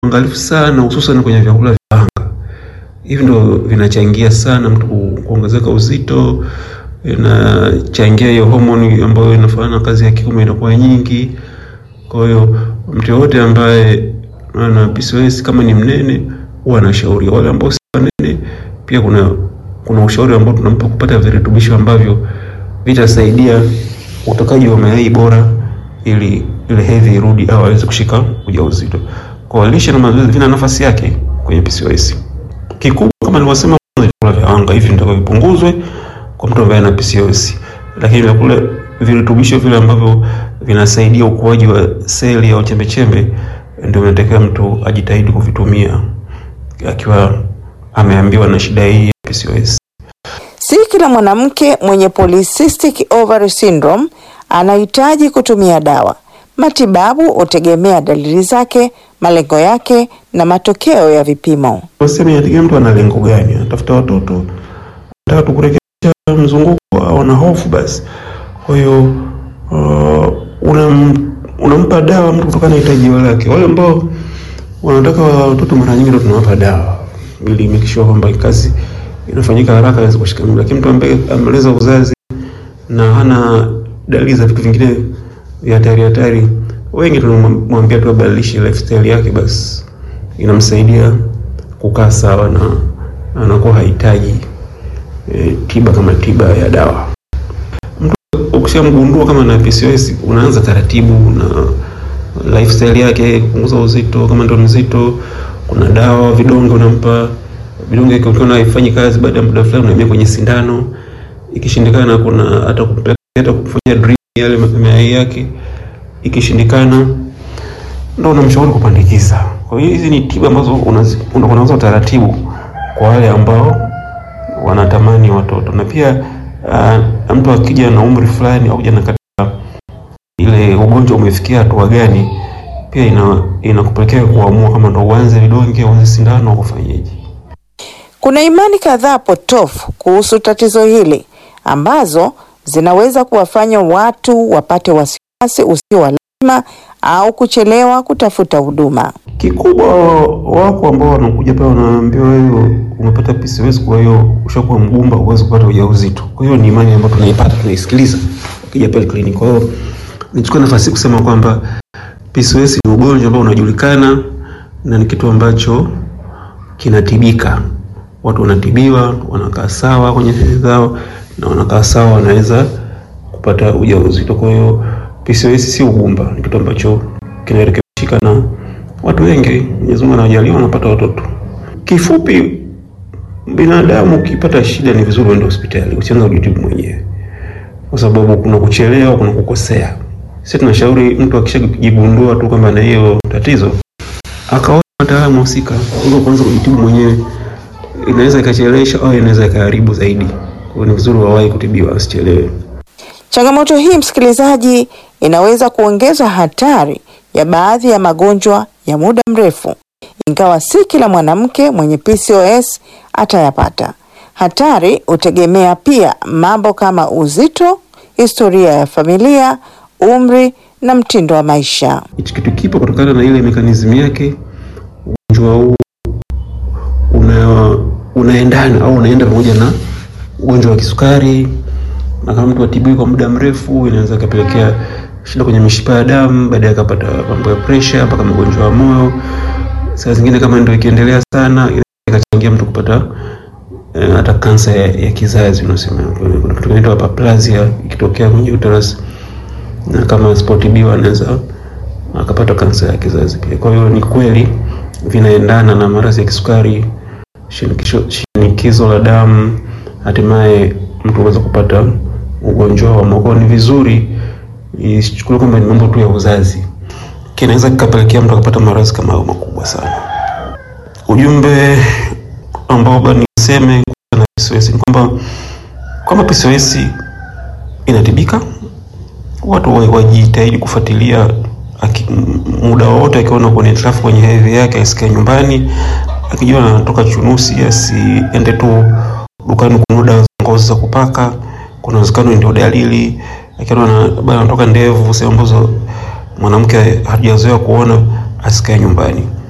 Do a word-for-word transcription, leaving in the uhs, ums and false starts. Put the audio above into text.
angalifu sana, hususan kwenye vyakula vya wanga. Hivi ndio vinachangia sana mtu kuongezeka uzito, inachangia hiyo homoni ambayo inafanana kazi ya kiume inakuwa nyingi. Kwa hiyo mtu yote ambaye ana P C O S kama ni mnene huwa anashauri. Wale ambao si wanene pia kuna kuna ushauri ambao tunampa kupata virutubisho ambavyo vitasaidia utokaji wa mayai bora ili ile hedhi irudi au aweze kushika ujauzito. Kwa lishe na mazoezi vina nafasi yake kwenye P C O S. Kikubwa kama nilivyosema, vyakula vya wanga hivi ndio vipunguzwe kwa mtu ambaye ana P C O S. Lakini vyakula virutubisho vile ambavyo vinasaidia ukuaji wa seli au chembe chembe ndio inatakiwa mtu ajitahidi kuvitumia akiwa ameambiwa na shida hii ya P C O S. Si kila mwanamke mwenye polycystic ovary syndrome anahitaji kutumia dawa. Matibabu hutegemea dalili zake, malengo yake na matokeo ya vipimo. Waseme yategemea mtu ana lengo gani. Anatafuta watoto, anataka kurekebisha mzunguko au ana hofu basi. Kwa hiyo uh, unam, unampa dawa mtu kutokana na hitaji lake. Wale ambao wanataka watoto mara nyingi ndio tunawapa dawa ili make sure kwamba kazi inafanyika haraka iweze kushikamana. Lakini mtu ambaye ameleza uzazi na hana dalili za vitu vingine vya hatari hatari, wengi tunamwambia tu abadilishe lifestyle yake, basi inamsaidia kukaa sawa na anakuwa hahitaji e, tiba kama tiba ya dawa. Mtu ukishamgundua kama na P C O S, unaanza taratibu na lifestyle yake, kupunguza uzito. Kama ndio mzito, kuna dawa vidonge unampa. Vidonge ukiona haifanyi kazi, baada ya muda fulani unahamia kwenye sindano. Ikishindikana kuna hata kupeleka hata kufanya drip yale mayai yake. Ikishindikana ndio unamshauri kupandikiza. Kwa hiyo hizi ni tiba ambazo unaanza taratibu kwa wale ambao wanatamani watoto. Na pia uh, mtu akija na umri fulani au jana katika ile ugonjwa umefikia hatua gani, pia ina inakupelekea kuamua kama ndo uanze vidonge au uanze sindano au kufanyaje. Kuna imani kadhaa potofu kuhusu tatizo hili ambazo zinaweza kuwafanya watu wapate wasiwasi usio wa lazima au kuchelewa kutafuta huduma. Kikubwa wako ambao wanakuja pale wanaambiwa wewe umepata P C O S, kwa hiyo ushakuwa mgumba uweze kupata ujauzito. Kwa hiyo ni imani ambayo tunaipata, tunaisikiliza ukija pale kliniki. Kwa hiyo nichukue nafasi kusema kwamba P C O S ni ugonjwa ambao unajulikana na ni kitu ambacho kinatibika. Watu wanatibiwa, wanakaa sawa kwenye hedhi zao na wanakaa sawa, wanaweza kupata ujauzito. Kwa hiyo P C O S si ugumba, ni kitu ambacho kinarekebishika na watu wengi. Mwenyezi Mungu anawajalia wanapata watoto. Kifupi, binadamu ukipata shida ni vizuri uende hospitali, usianze kujitibu mwenyewe. Kwa sababu kuna kuchelewa, kuna kukosea. Sisi tunashauri mtu akishajigundua tu kwamba ana hiyo tatizo, akaona mtaalamu husika, ndio kwanza kujitibu mwenyewe. Inaweza ikachelewesha au inaweza ikaharibu zaidi. Kwa hiyo ni vizuri wawahi kutibiwa, asichelewe. Changamoto hii, msikilizaji, inaweza kuongeza hatari ya baadhi ya magonjwa ya muda mrefu, ingawa si kila mwanamke mwenye P C O S atayapata. Hatari hutegemea pia mambo kama uzito, historia ya familia, umri na mtindo wa maisha. Hichi kitu kipo kutokana na ile mekanizmu yake. Ugonjwa huu una unaendana au unaenda pamoja na ugonjwa wa kisukari, na kama mtu atibiwi kwa muda mrefu inaweza kupelekea shida kwenye mishipa ya damu, baadaye akapata mambo ya pressure mpaka mgonjwa wa moyo. Saa zingine kama ndio ikiendelea sana inaweza ikachangia mtu kupata eh, hata kansa ya, ya kizazi unasema. Kuna kitu kinaitwa aplasia ikitokea kwenye uterus, na kama asipotibiwa anaweza akapata kansa ya kizazi pia. Kwa hiyo ni kweli vinaendana na maradhi ya kisukari, shinikizo, shinikizo la damu, hatimaye mtu anaweza kupata ugonjwa wa moyo. Ni vizuri isichukuliwe kama ni mambo tu ya uzazi, kinaweza kikapelekea mtu akapata maradhi kama hayo makubwa sana. Ujumbe ambao bado niseme na P C O S ni kwamba kama P C O S inatibika, watu wajitahidi kufuatilia muda wote. Akiona kuna traffic kwenye hedhi yake asikae nyumbani, akijua anatoka chunusi asiende tu dukani kununua dawa za ngozi za kupaka, kuna uwezekano ndio dalili. Akiona bado anatoka ndevu, sehemu ambazo mwanamke hajazoea kuona, asikae nyumbani.